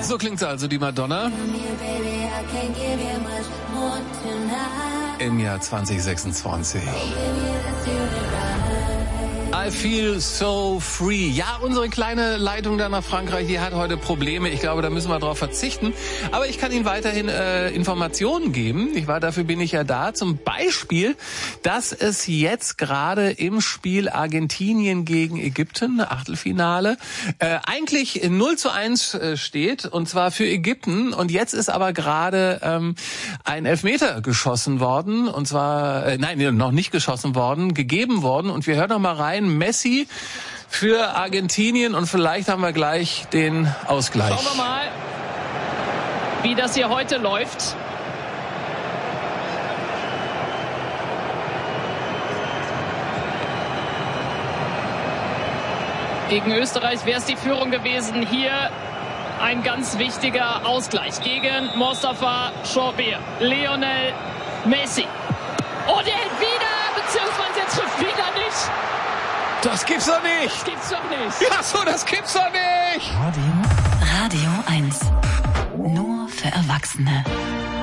So klingt's also, die Madonna. Im Jahr 2026. I feel so free. Ja, unsere kleine Leitung da nach Frankreich, die hat heute Probleme. Ich glaube, da müssen wir drauf verzichten. Aber ich kann Ihnen weiterhin Informationen geben. Dafür bin ich ja da. Zum Beispiel, dass es jetzt gerade im Spiel Argentinien gegen Ägypten, Achtelfinale, eigentlich 0:1 steht. Und zwar für Ägypten. Und jetzt ist aber gerade ein Elfmeter geschossen worden. Und zwar, noch nicht geschossen worden, gegeben worden. Und wir hören noch mal rein. Messi für Argentinien und vielleicht haben wir gleich den Ausgleich. Schauen wir mal, wie das hier heute läuft. Gegen Österreich wäre es die Führung gewesen. Hier ein ganz wichtiger Ausgleich gegen Mostafa Chorbir. Lionel Messi. Oh, der hält wieder, beziehungsweise er trifft wieder nicht. Das gibt's doch nicht! Das gibt's doch nicht! Ja, so, das gibt's doch nicht! Radio 1. Nur für Erwachsene.